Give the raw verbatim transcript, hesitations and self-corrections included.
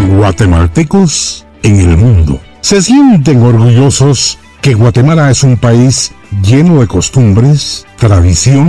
guatemaltecos en el mundo. Se sienten orgullosos que Guatemala es un país lleno de costumbres, tradición